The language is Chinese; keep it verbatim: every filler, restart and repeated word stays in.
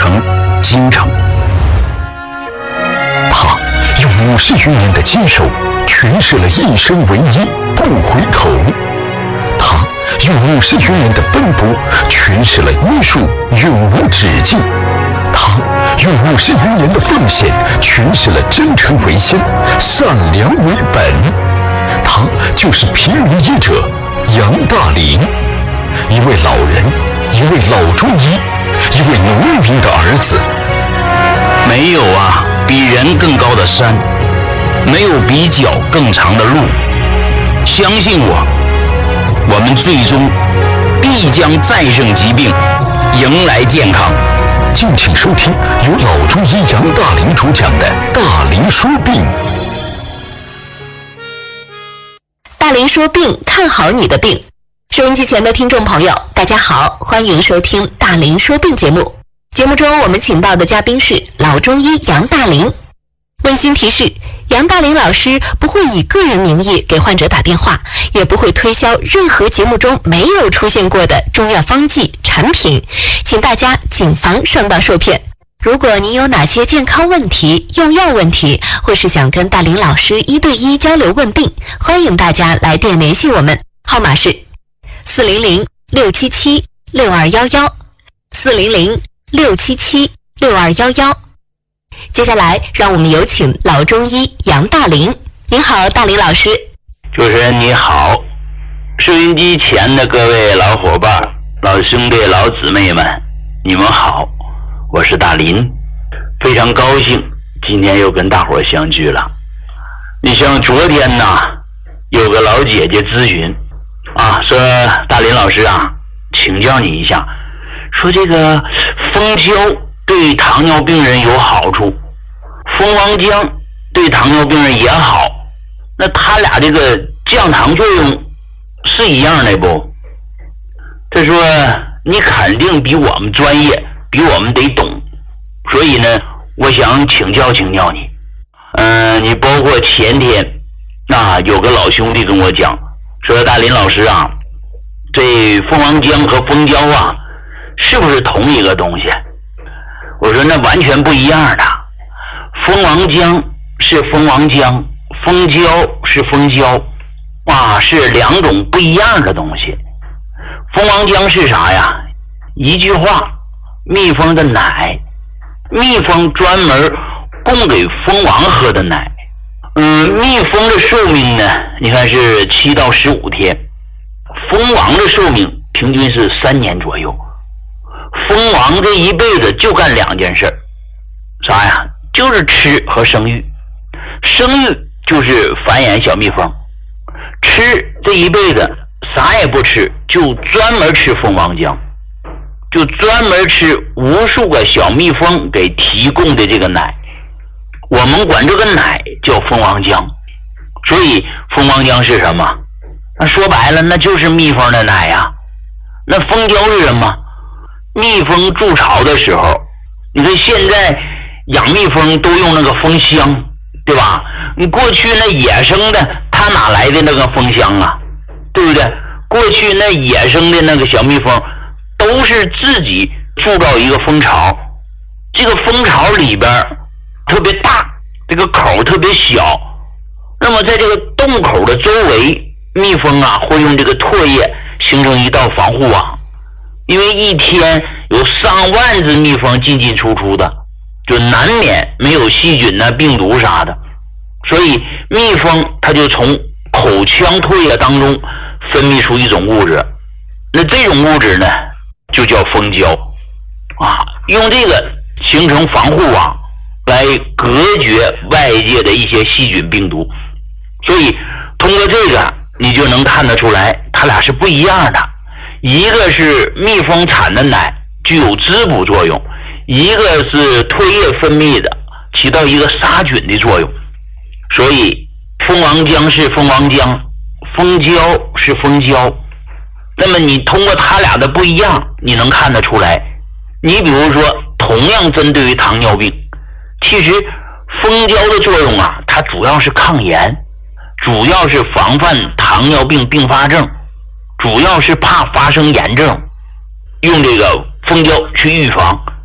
成京城。他用五十余年的坚守诠释了一生唯一，不回头。他用五十余年的奔波诠释了医术永无止境。他用五十余年的奉献诠释了真诚为先，善良为本。他就是平民医者杨大林，一位老人，一位老中医，一位农民的儿子。 没有啊比人更高的山，没有比脚更长的路。相信我，我们最终必将战胜疾病，迎来健康。 敬请收听由老中医杨大林主讲的《大林说病》。 大林说病，看好你的病。收音机前的听众朋友，大家好，欢迎收听大林说病节目。节目中我们请到的嘉宾是老中医杨大林。温馨提示，杨大林老师不会以个人名义给患者打电话，也不会推销任何节目中没有出现过的中药方剂产品，请大家谨防上当受骗。如果您有哪些健康问题、用药问题，或是想跟大林老师一对一交流问病，欢迎大家来电联系我们，号码是四零零六七七六二幺幺，四零零六七七六二幺幺。接下来，让我们有请老中医杨大林。您好，大林老师。 主持人你好，收音机前的各位老伙伴、老兄弟、老姊妹们，你们好，我是大林，非常高兴今天又跟大伙儿相聚了。你像昨天呢，有个老姐姐咨询啊，说大林老师啊，请教你一下，说这个蜂胶对糖尿病人有好处，蜂王浆对糖尿病人也好，那他俩这个降糖作用是一样的不？他说你肯定比我们专业，比我们得懂，所以呢我想请教请教你。嗯、呃，你包括前天那有个老兄弟跟我讲说，大林老师啊，这蜂王浆和蜂胶啊是不是同一个东西？我说那完全不一样的，蜂王浆是蜂王浆，蜂胶是蜂胶，啊，是两种不一样的东西。蜂王浆是啥呀？一句话，蜜蜂的奶，蜜蜂专门供给蜂王喝的奶。嗯，蜜蜂的寿命呢，你看是七到十五天，蜂王的寿命平均是三年左右。蜂王这一辈子就干两件事，啥呀？就是吃和生育。生育就是繁衍小蜜蜂，吃这一辈子啥也不吃，就专门吃蜂王浆，就专门吃无数个小蜜蜂给提供的这个奶，我们管这个奶叫蜂王浆。所以蜂王浆是什么？那说白了那就是蜜蜂的奶呀。那蜂胶是什么？蜜蜂筑巢的时候，你看现在养蜜蜂都用那个蜂箱，对吧？你过去那野生的它哪来的那个蜂箱啊？对不对？过去那野生的那个小蜜蜂都是自己筑造一个蜂巢，这个蜂巢里边特别大，这个口特别小，那么在这个洞口的周围，蜜蜂啊会用这个唾液形成一道防护网，因为一天有上万只蜜蜂进进出出的，就难免没有细菌啊、病毒啥的，所以蜜蜂它就从口腔唾液当中分泌出一种物质，那这种物质呢就叫蜂胶啊，用这个形成防护网来隔绝外界的一些细菌病毒，所以通过这个你就能看得出来它俩是不一样的，一个是蜜蜂产的奶具有滋补作用，一个是唾液分泌的起到一个杀菌的作用。所以蜂王浆是蜂王浆，蜂胶是蜂胶，那么你通过它俩的不一样你能看得出来。你比如说同样针对于糖尿病，其实蜂胶的作用啊，它主要是抗炎，主要是防范糖尿病并发症，主要是怕发生炎症，用这个蜂胶去预防。